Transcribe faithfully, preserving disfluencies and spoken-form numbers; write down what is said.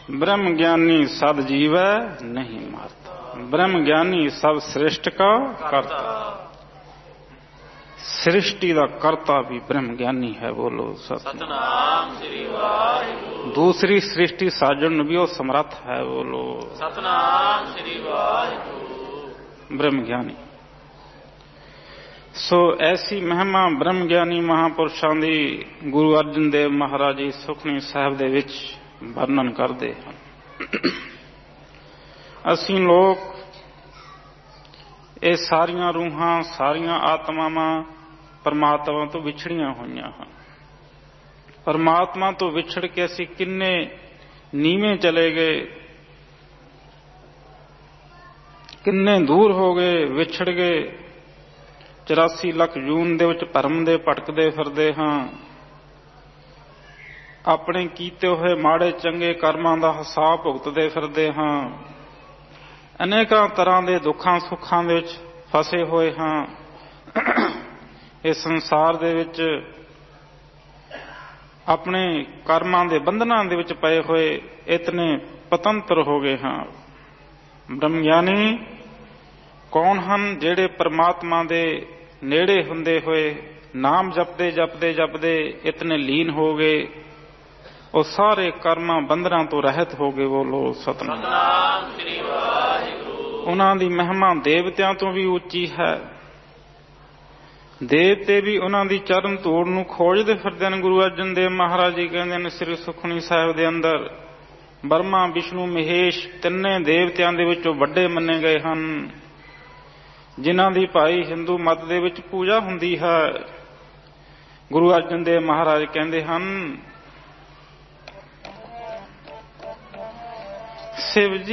ब्रह्म ज्ञानी सद जीवै नहीं मारता। ब्रह्म ज्ञानी सब सृष्टि का करता। सृष्टि का करता भी ब्रह्म ज्ञानी है। बोलो सतनाम श्री वाहिगुरु। दूसरी सृष्टि साजन भी वो समर्थ है। बोलो सतनाम श्री वाहिगुरु। ब्रह्म ज्ञानी। सो ऐसी महिमा ब्रह्म ज्ञानी महापुरुषों की गुरु अर्जन देव महाराज जी सुखमनी साहिब दे विच वर्णन करते हैं। असीं लोग ये सारियां रूहां सारियां आत्मावां परमात्मा तो विछड़ियां होईयां हैं। परमात्मा तो विछड़ के असीं किन्ने नीवें चले गए, किन्ने दूर हो गए, विछड़ गए। चौरासी लख जून दे विच भरम दे भटकदे फिरदे हां। अपने कीते हुए माड़े चंगे कर्मां दा हिसाब भुगतदे फिरदे हां। अनेकां तरह के दुखां सुखां दे विच फसे होए हां। इस संसार दे विच अपने कर्मां दे बंधनां दे विच पए होए इतने पतंत्र हो गए हां। ब्रह्म ज्ञानी कौन हन? जेड़े परमात्मा दे नेड़े हुंदे होए नाम जपदे जपदे जपदे इतने लीन हो गए, वो सारे कर्मां बंधनां तो रहत हो गए। बोलो सतनाम श्री वाहिगुरु। उन्हां दी महिमा देवतियां तो भी उच्ची है। देवते भी उन्हां दी चरण धूड़ नूं खोजदे फिरदे ने। गुरु अर्जन देव महाराज जी कहंदे ने श्री सुखमनी साहिब दे अंदर ब्रह्मा विष्णु महेश तिन्ने देवतियां दे विचों वड्डे मन्ने गए हन, जिन्हां दी भाई हिंदू मत दे विच पूजा हुंदी है। गुरु अर्जन देव महाराज कहंदे हन शिव जी